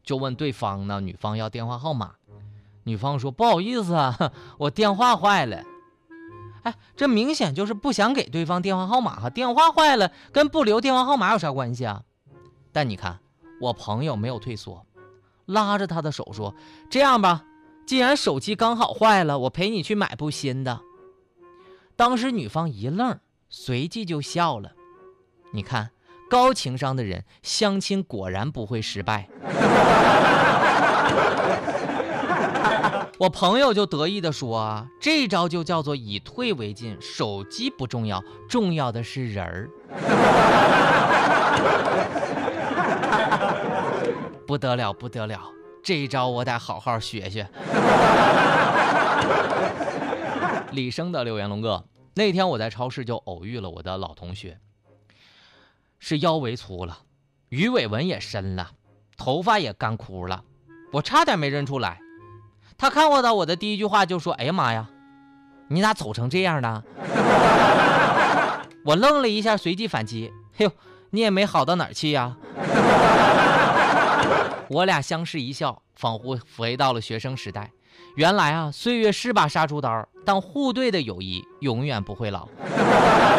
就问对方呢，女方要电话号码。女方说不好意思啊，我电话坏了。哎，这明显就是不想给对方电话号码哈，电话坏了跟不留电话号码有啥关系啊？但你看我朋友没有退缩，拉着他的手说，这样吧，既然手机刚好坏了，我陪你去买部新的。当时女方一愣，随即就笑了。你看高情商的人相亲果然不会失败。我朋友就得意地说啊，这招就叫做以退为进，手机不重要，重要的是人儿。不得了不得了，这一招我得好好学学。李生的留言，龙哥，那天我在超市就偶遇了我的老同学，是腰围粗了，鱼尾纹也深了，头发也干枯了，我差点没认出来。他看到我的第一句话就说，哎呀妈呀，你咋走成这样呢？我愣了一下，随即反击，嘿呦，你也没好到哪儿去呀。我俩相视一笑，仿佛回到了学生时代。原来啊，岁月是把杀猪刀，但互对的友谊永远不会老。